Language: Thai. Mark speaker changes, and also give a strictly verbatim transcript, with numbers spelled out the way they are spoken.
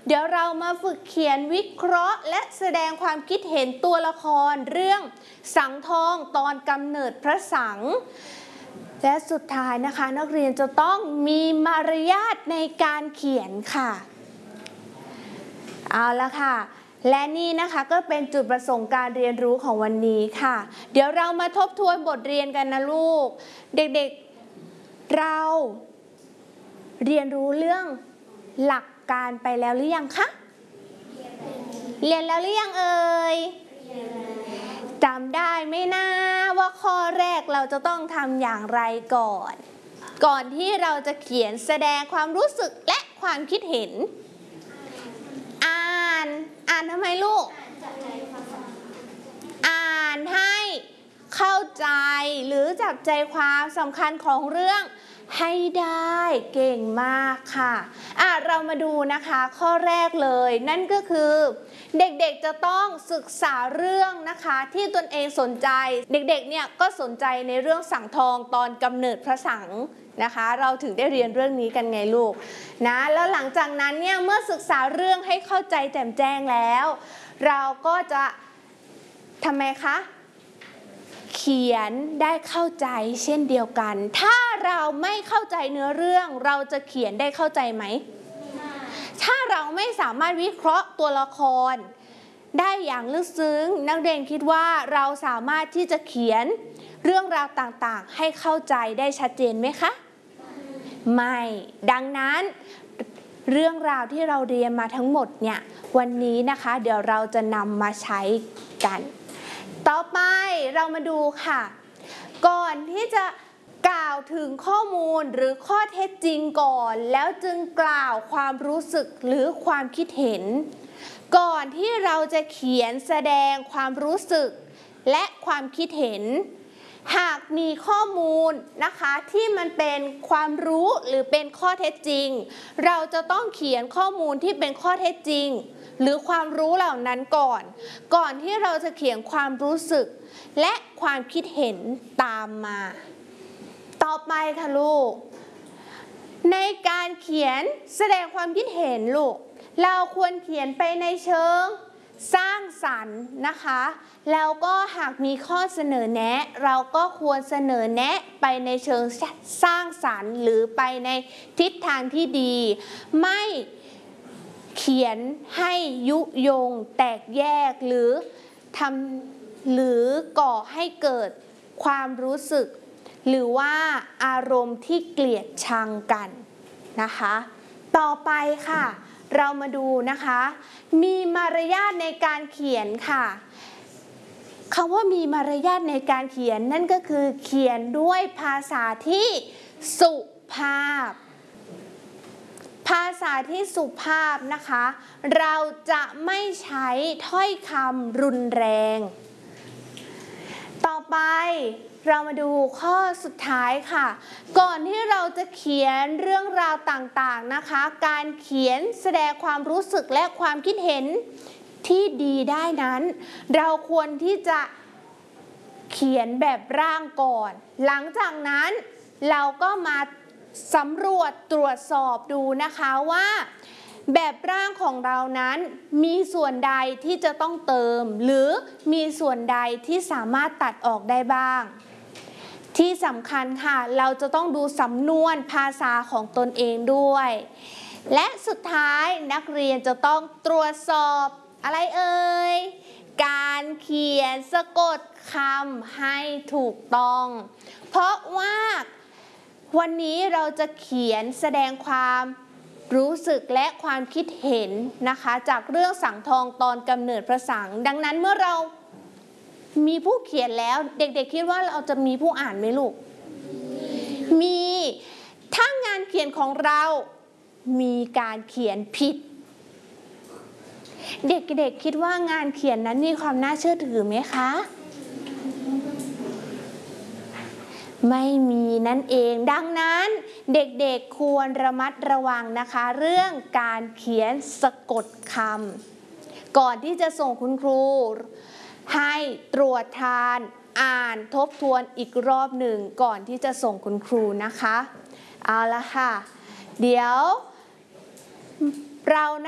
Speaker 1: เดี๋ยวเรามาฝึกเขียนวิเคราะห์และแสดงความคิดเห็นตัวละครเรื่องสังทองตอนกำเนิดพระสังและสุดท้ายนะคะนักเรียนจะต้องมีมารยาทในการเขียนค่ะเอาละค่ะและนี่นะคะก็เป็นจุดประสงค์การเรียนรู้ของวันนี้ค่ะเดี๋ยวเรามาทบทวนบทเรียนกันนะลูกเด็กๆเราเรียนรู้เรื่องหลักการไปแล้วหรือยังคะเรียนแล้วหรือยังเอ่ยจำได้ไหมนะว่าข้อแรกเราจะต้องทำอย่างไรก่อนก่อนที่เราจะเขียนแสดงความรู้สึกและความคิดเห็นอ่านอ่านทำไมลูกอ่านให้เข้าใจหรือจับใจความสำคัญของเรื่องให้ได้เก่งมากค่ะอ่ะเรามาดูนะคะข้อแรกเลยนั่นก็คือเด็กๆจะต้องศึกษาเรื่องนะคะที่ตนเองสนใจเด็กๆเนี่ยก็สนใจในเรื่องสังทองตอนกำเนิดพระสังนะคะเราถึงได้เรียนเรื่องนี้กันไงลูกนะแล้วหลังจากนั้นเนี่ยเมื่อศึกษาเรื่องให้เข้าใจแจ่มแจ้งแล้วเราก็จะทำไมคะเขียนได้เข้าใจเช่นเดียวกันถ้าเราไม่เข้าใจเนื้อเรื่องเราจะเขียนได้เข้าใจไหมถ้าเราไม่สามารถวิเคราะห์ตัวละครได้อย่างลึกซึ้งนักเรียนคิดว่าเราสามารถที่จะเขียนเรื่องราวต่างๆให้เข้าใจได้ชัดเจนไหมคะไม่ดังนั้นเรื่องราวที่เราเรียนมาทั้งหมดเนี่ยวันนี้นะคะเดี๋ยวเราจะนำมาใช้กันต่อไปเรามาดูค่ะก่อนที่จะกล่าวถึงข้อมูลหรือข้อเท็จจริงก่อนแล้วจึงกล่าวความรู้สึกหรือความคิดเห็นก่อนที่เราจะเขียนแสดงความรู้สึกและความคิดเห็นหากมีข้อมูลนะคะที่มันเป็นความรู้หรือเป็นข้อเท็จจริงเราจะต้องเขียนข้อมูลที่เป็นข้อเท็จจริงหรือความรู้เหล่านั้นก่อนก่อนที่เราจะเขียนความรู้สึกและความคิดเห็นตามมาต่อไปค่ะลูกในการเขียนแสดงความคิดเห็นลูกเราควรเขียนไปในเชิงสร้างสรรค์นะคะแล้วก็หากมีข้อเสนอแนะเราก็ควรเสนอแนะไปในเชิงสร้างสรรค์หรือไปในทิศทางที่ดีไม่เขียนให้ยุยงแตกแยกหรือทำหรือก่อให้เกิดความรู้สึกหรือว่าอารมณ์ที่เกลียดชังกันนะคะต่อไปค่ะเรามาดูนะคะมีมารยาทในการเขียนค่ะคำว่ามีมารยาทในการเขียนนั่นก็คือเขียนด้วยภาษาที่สุภาพภาษาที่สุภาพนะคะเราจะไม่ใช้ถ้อยคำรุนแรงต่อไปเรามาดูข้อสุดท้ายค่ะก่อนที่เราจะเขียนเรื่องราวต่างๆนะคะการเขียนแสดงความรู้สึกและความคิดเห็นที่ดีได้นั้นเราควรที่จะเขียนแบบร่างก่อนหลังจากนั้นเราก็มาสำรวจตรวจสอบดูนะคะว่าแบบร่างของเรานั้นมีส่วนใดที่จะต้องเติมหรือมีส่วนใดที่สามารถตัดออกได้บ้างที่สำคัญค่ะเราจะต้องดูสำนวนภาษาของตนเองด้วยและสุดท้ายนักเรียนจะต้องตรวจสอบอะไรเอ่ยการเขียนสะกดคำให้ถูกต้องเพราะว่าวันนี้เราจะเขียนแสดงความรู้สึกและความคิดเห็นนะคะจากเรื่องสังทองตอนกำเนิดพระสังดังนั้นเมื่อเรามีผู้เขียนแล้วเด็กๆคิดว่าเราจะมีผู้อ่านไหมลูกมีถ้างานเขียนของเรามีการเขียนผิดเด็กๆคิดว่างานเขียนนั้นมีความน่าเชื่อถือไหมคะไม่มีนั่นเองดังนั้นเด็กๆควรระมัดระวังนะคะเรื่องการเขียนสะกดคำก่อนที่จะส่งคุณครูให้ตรวจทานอ่านทบทวนอีกรอบหนึ่งก่อนที่จะส่งคุณครูนะคะเอาละค่ะเดี๋ยวเรา